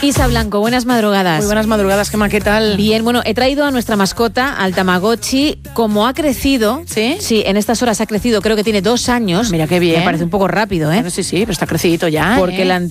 Isa Blanco, buenas madrugadas. Muy buenas madrugadas, Gemma, ¿qué tal? Bien, bueno, he traído a nuestra mascota, al Tamagotchi. Como ha crecido, ¿Sí? Sí, en estas horas ha crecido, creo que tiene 2 años. Mira qué bien. Me parece un poco rápido, ¿eh? Bueno, sí, pero está crecidito ya. Porque la